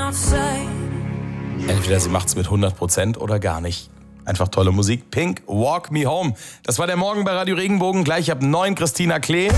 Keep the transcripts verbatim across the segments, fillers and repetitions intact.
Entweder sie macht's mit hundert Prozent oder gar nicht. Einfach tolle Musik. Pink, Walk Me Home. Das war der Morgen bei Radio Regenbogen. Gleich ab neun Christina Klee.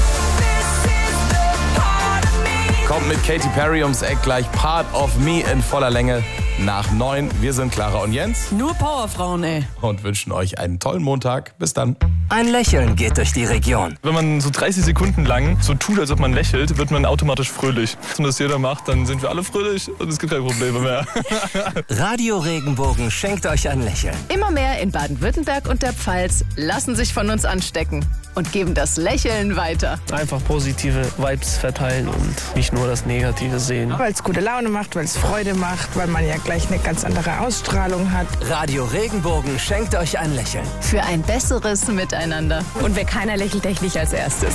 Kommt mit Katy Perry ums Eck. Gleich Part of Me in voller Länge. Nach neun. Wir sind Clara und Jens. Nur Powerfrauen, ey. Und wünschen euch einen tollen Montag. Bis dann. Ein Lächeln geht durch die Region. Wenn man so dreißig Sekunden lang so tut, als ob man lächelt, wird man automatisch fröhlich. Wenn das jeder macht, dann sind wir alle fröhlich und es gibt keine Probleme mehr. Radio Regenbogen schenkt euch ein Lächeln. Immer mehr in Baden-Württemberg und der Pfalz lassen sich von uns anstecken und geben das Lächeln weiter. Einfach positive Vibes verteilen und nicht nur das Negative sehen. Weil es gute Laune macht, weil es Freude macht, weil man ja gleich eine ganz andere Ausstrahlung hat. Radio Regenbogen schenkt euch ein Lächeln. Für ein besseres Miteinander. Und wer keiner lächelt, der nicht als erstes.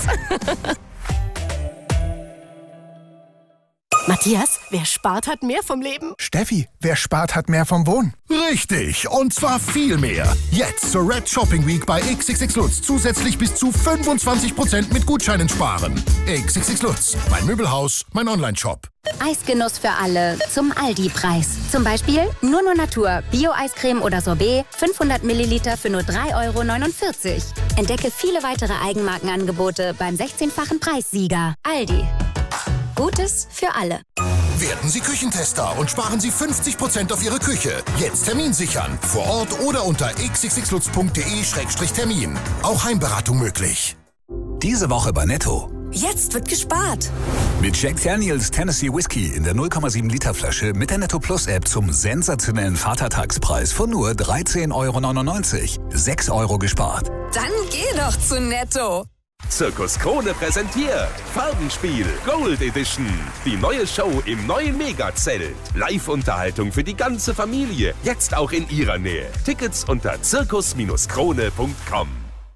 Matthias, wer spart, hat mehr vom Leben. Steffi, wer spart, hat mehr vom Wohnen. Richtig, und zwar viel mehr. Jetzt zur Red Shopping Week bei X X X Lutz zusätzlich bis zu fünfundzwanzig Prozent mit Gutscheinen sparen. X X X Lutz, mein Möbelhaus, mein Online-Shop. Eisgenuss für alle zum Aldi-Preis. Zum Beispiel Nunu Natur, Bio-Eiscreme oder Sorbet, fünfhundert Milliliter für nur drei Euro neunundvierzig. Entdecke viele weitere Eigenmarkenangebote beim sechzehnfachen Preissieger. Aldi. Gutes für alle. Werden Sie Küchentester und sparen Sie fünfzig Prozent auf Ihre Küche. Jetzt Termin sichern. Vor Ort oder unter x x x lutz punkt de Schrägstrich Termin. Auch Heimberatung möglich. Diese Woche bei Netto. Jetzt wird gespart. Mit Jack Daniels Tennessee Whiskey in der null Komma sieben Liter Flasche mit der Netto Plus App zum sensationellen Vatertagspreis von nur dreizehn Euro neunundneunzig. sechs Euro gespart. Dann geh doch zu Netto. Zirkus Krone präsentiert Farbenspiel Gold Edition. Die neue Show im neuen Megazelt. Live-Unterhaltung für die ganze Familie. Jetzt auch in ihrer Nähe. Tickets unter zirkus krone punkt com.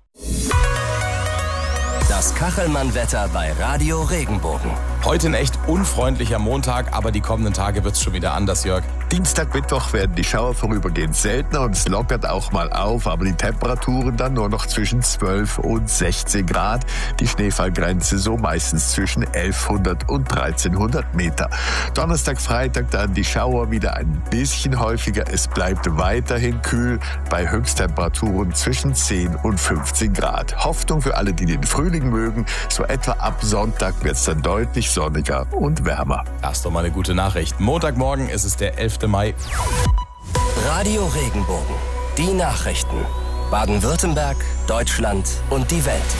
Das Kachelmann-Wetter bei Radio Regenbogen. Heute ein echt unfreundlicher Montag, aber die kommenden Tage wird's schon wieder anders, Jörg. Dienstag, Mittwoch werden die Schauer vorübergehend seltener und es lockert auch mal auf, aber die Temperaturen dann nur noch zwischen zwölf und sechzehn Grad. Die Schneefallgrenze so meistens zwischen elfhundert und dreizehnhundert Meter. Donnerstag, Freitag dann die Schauer wieder ein bisschen häufiger. Es bleibt weiterhin kühl bei Höchsttemperaturen zwischen zehn und fünfzehn Grad. Hoffnung für alle, die den Frühling mögen. So etwa ab Sonntag wird's dann deutlich sonniger und wärmer. Das ist doch mal eine gute Nachricht. Montagmorgen ist es der elfter Mai. Radio Regenbogen. Die Nachrichten. Baden-Württemberg, Deutschland und die Welt.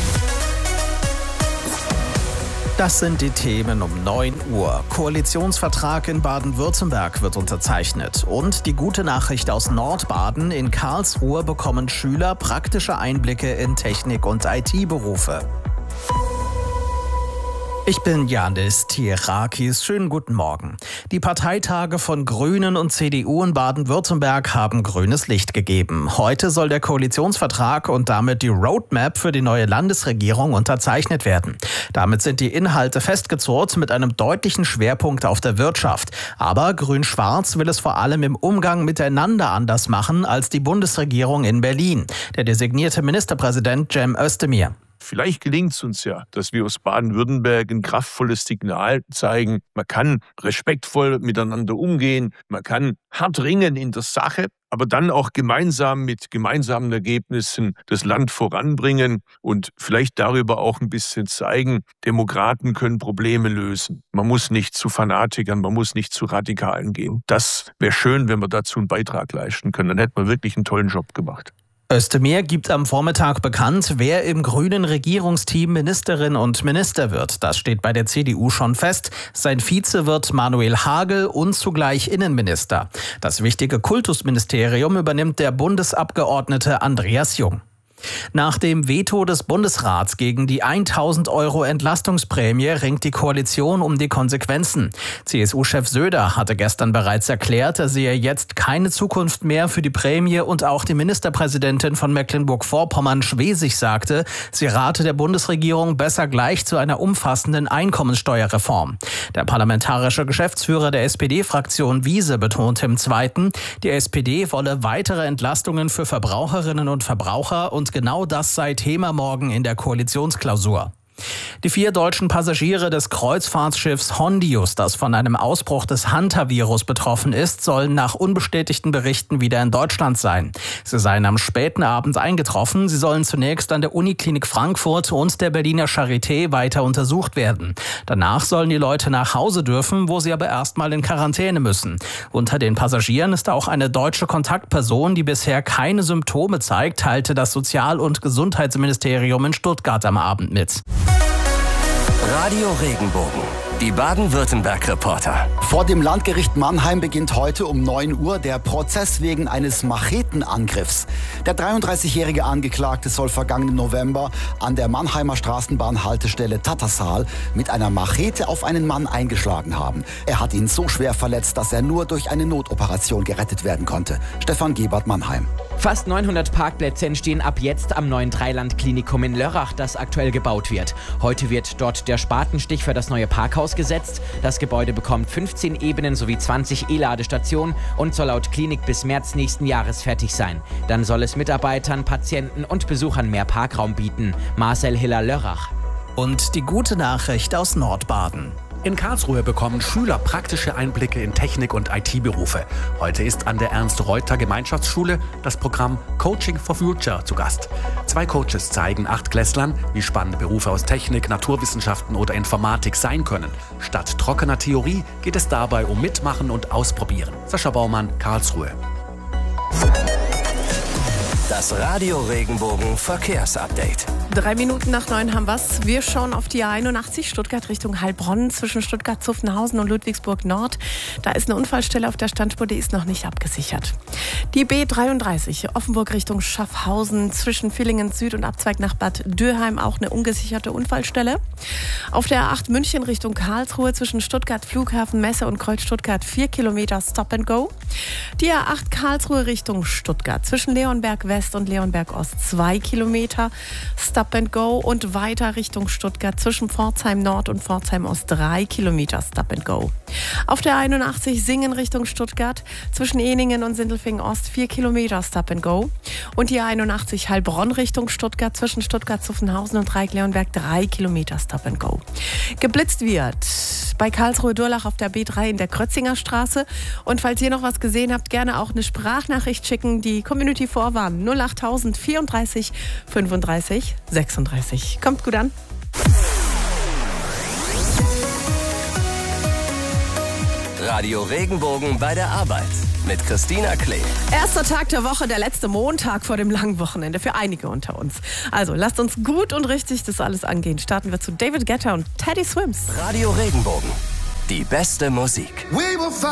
Das sind die Themen um neun Uhr. Koalitionsvertrag in Baden-Württemberg wird unterzeichnet. Und die gute Nachricht aus Nordbaden: In Karlsruhe bekommen Schüler praktische Einblicke in Technik- und I T-Berufe. Ich bin Janis Tierakis. Schönen guten Morgen. Die Parteitage von Grünen und C D U in Baden-Württemberg haben grünes Licht gegeben. Heute soll der Koalitionsvertrag und damit die Roadmap für die neue Landesregierung unterzeichnet werden. Damit sind die Inhalte festgezurrt mit einem deutlichen Schwerpunkt auf der Wirtschaft. Aber Grün-Schwarz will es vor allem im Umgang miteinander anders machen als die Bundesregierung in Berlin. Der designierte Ministerpräsident Cem Özdemir. Vielleicht gelingt es uns ja, dass wir aus Baden-Württemberg ein kraftvolles Signal zeigen. Man kann respektvoll miteinander umgehen, man kann hart ringen in der Sache, aber dann auch gemeinsam mit gemeinsamen Ergebnissen das Land voranbringen und vielleicht darüber auch ein bisschen zeigen, Demokraten können Probleme lösen. Man muss nicht zu Fanatikern, man muss nicht zu Radikalen gehen. Das wäre schön, wenn wir dazu einen Beitrag leisten können. Dann hätten wir wirklich einen tollen Job gemacht. Özdemir gibt am Vormittag bekannt, wer im grünen Regierungsteam Ministerin und Minister wird. Das steht bei der C D U schon fest. Sein Vize wird Manuel Hagel und zugleich Innenminister. Das wichtige Kultusministerium übernimmt der Bundesabgeordnete Andreas Jung. Nach dem Veto des Bundesrats gegen die tausend Euro Entlastungsprämie ringt die Koalition um die Konsequenzen. C S U-Chef Söder hatte gestern bereits erklärt, er sehe jetzt keine Zukunft mehr für die Prämie, und auch die Ministerpräsidentin von Mecklenburg-Vorpommern, Schwesig, sagte, sie rate der Bundesregierung besser gleich zu einer umfassenden Einkommensteuerreform. Der parlamentarische Geschäftsführer der S P D-Fraktion Wiese betonte im Zweiten, die S P D wolle weitere Entlastungen für Verbraucherinnen und Verbraucher, und genau das sei Thema morgen in der Koalitionsklausur. Die vier deutschen Passagiere des Kreuzfahrtschiffs Hondius, das von einem Ausbruch des Hantavirus betroffen ist, sollen nach unbestätigten Berichten wieder in Deutschland sein. Sie seien am späten Abend eingetroffen. Sie sollen zunächst an der Uniklinik Frankfurt und der Berliner Charité weiter untersucht werden. Danach sollen die Leute nach Hause dürfen, wo sie aber erstmal in Quarantäne müssen. Unter den Passagieren ist auch eine deutsche Kontaktperson, die bisher keine Symptome zeigt, teilte das Sozial- und Gesundheitsministerium in Stuttgart am Abend mit. Radio Regenbogen, die Baden-Württemberg-Reporter. Vor dem Landgericht Mannheim beginnt heute um neun Uhr der Prozess wegen eines Machetenangriffs. Der dreiunddreißigjährige Angeklagte soll vergangenen November an der Mannheimer Straßenbahnhaltestelle Tattersal mit einer Machete auf einen Mann eingeschlagen haben. Er hat ihn so schwer verletzt, dass er nur durch eine Notoperation gerettet werden konnte. Stefan Gebert, Mannheim. Fast neunhundert Parkplätze entstehen ab jetzt am neuen Dreiland-Klinikum in Lörrach, das aktuell gebaut wird. Heute wird dort der Spatenstich für das neue Parkhaus gesetzt. Das Gebäude bekommt fünfzehn Ebenen sowie zwanzig E-Ladestationen und soll laut Klinik bis März nächsten Jahres fertig sein. Dann soll es Mitarbeitern, Patienten und Besuchern mehr Parkraum bieten. Marcel Hiller-Lörrach. Und die gute Nachricht aus Nordbaden. In Karlsruhe bekommen Schüler praktische Einblicke in Technik- und I T-Berufe. Heute ist an der Ernst-Reuter-Gemeinschaftsschule das Programm Coaching for Future zu Gast. Zwei Coaches zeigen Achtklässlern, wie spannende Berufe aus Technik, Naturwissenschaften oder Informatik sein können. Statt trockener Theorie geht es dabei um Mitmachen und Ausprobieren. Sascha Baumann, Karlsruhe. Das Radio Regenbogen Verkehrsupdate. Drei Minuten nach neun haben wir's. Wir schauen auf die A einundachtzig Stuttgart Richtung Heilbronn zwischen Stuttgart-Zuffenhausen und Ludwigsburg Nord. Da ist eine Unfallstelle auf der Standspur, die ist noch nicht abgesichert. Die B dreiunddreißig Offenburg Richtung Schaffhausen zwischen Villingen Süd und Abzweig nach Bad Dürheim auch eine ungesicherte Unfallstelle. Auf der A acht München Richtung Karlsruhe zwischen Stuttgart Flughafen Messe und Kreuz Stuttgart vier Kilometer Stop and Go. Die A acht Karlsruhe Richtung Stuttgart zwischen Leonberg West und Leonberg Ost zwei Kilometer Stop and Go und weiter Richtung Stuttgart zwischen Pforzheim Nord und Pforzheim Ost drei Kilometer Stop and Go. Auf der einundachtzig Singen Richtung Stuttgart zwischen Eningen und Sindelfingen Ost vier Kilometer Stop and Go und die einundachtzig Heilbronn Richtung Stuttgart zwischen Stuttgart-Zuffenhausen und Dreieck-Leonberg drei Kilometer Stop and Go. Geblitzt wird bei Karlsruhe-Durlach auf der B drei in der Krötzinger Straße. Und falls ihr noch was gesehen habt, gerne auch eine Sprachnachricht schicken. Die Community vorwarnen null achttausend vierunddreißig fünfunddreißig sechsunddreißig. Kommt gut an. Radio Regenbogen bei der Arbeit mit Christina Klee. Erster Tag der Woche, der letzte Montag vor dem langen Wochenende für einige unter uns. Also lasst uns gut und richtig das alles angehen. Starten wir zu David Guetta und Teddy Swims. Radio Regenbogen, die beste Musik.